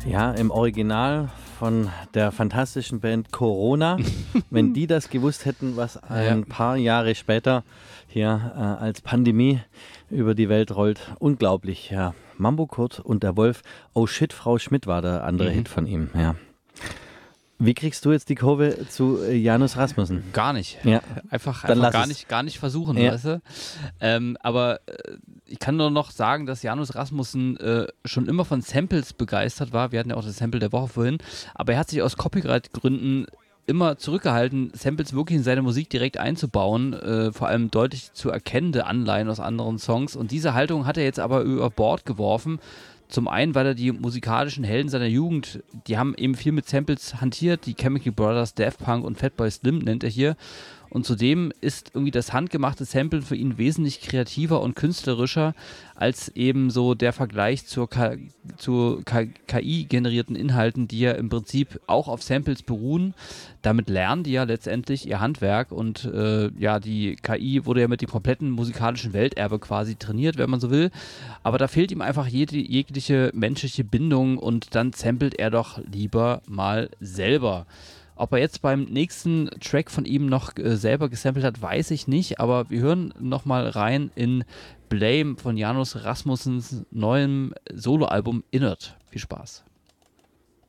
Ja, im Original von der fantastischen Band Corona. Wenn die das gewusst hätten, was ein paar Jahre später hier als Pandemie über die Welt rollt. Unglaublich, ja. Mambo Kurt und der Wolf. Oh shit, Frau Schmidt war der andere Hit von ihm, ja. Wie kriegst du jetzt die Kurve zu Janus Rasmussen? Gar nicht. Ja. Einfach gar nicht versuchen, ja. weißt du? Aber ich kann nur noch sagen, dass Janus Rasmussen schon immer von Samples begeistert war. Wir hatten ja auch das Sample der Woche vorhin. Aber er hat sich aus Copyright-Gründen immer zurückgehalten, Samples wirklich in seine Musik direkt einzubauen, vor allem deutlich zu erkennende Anleihen aus anderen Songs. Und diese Haltung hat er jetzt aber über Bord geworfen. Zum einen, weil er die musikalischen Helden seiner Jugend, die haben eben viel mit Samples hantiert, die Chemical Brothers, Daft Punk und Fatboy Slim nennt er hier. Und zudem ist irgendwie das handgemachte Sample für ihn wesentlich kreativer und künstlerischer als eben so der Vergleich zu KI-generierten Inhalten, die ja im Prinzip auch auf Samples beruhen. Damit lernen die ja letztendlich ihr Handwerk und die KI wurde ja mit dem kompletten musikalischen Welterbe quasi trainiert, wenn man so will. Aber da fehlt ihm einfach jegliche menschliche Bindung und dann samplet er doch lieber mal selber. Ob er jetzt beim nächsten Track von ihm noch selber gesampelt hat, weiß ich nicht, aber wir hören nochmal rein in Blame von Janus Rasmussens neuem Soloalbum Innert. Viel Spaß.